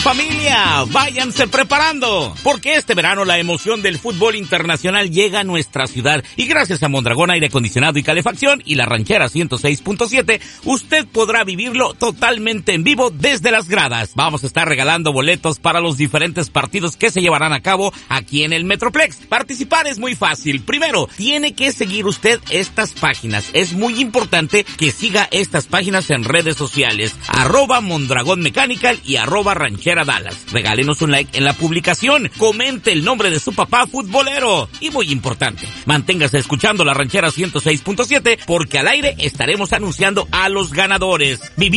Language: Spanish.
Familia, váyanse preparando, porque este verano la emoción del fútbol internacional llega a nuestra ciudad y gracias a Mondragón Aire Acondicionado y Calefacción y la Ranchera 106.7, usted podrá vivirlo totalmente en vivo desde las gradas. Vamos a estar regalando boletos para los diferentes partidos que se llevarán a cabo aquí en el Metroplex. Participar es muy fácil. Primero, tiene que seguir usted estas páginas. Es muy importante que siga estas páginas en redes sociales, @Mondragón Mechanical y @Ranchera Dallas. Regálenos un like en la publicación, comente el nombre de su papá futbolero y muy importante, manténgase escuchando la Ranchera 106.7 porque al aire estaremos anunciando a los ganadores.